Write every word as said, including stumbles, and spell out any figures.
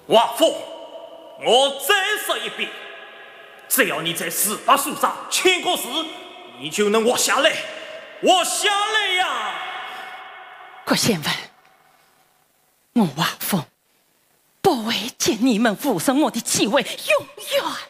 瓦凤，我再说一遍，只要你在司法书上签过字，你就能活下来，活下来呀！ 郭先文，我瓦凤不会见你们附身我的继位永远。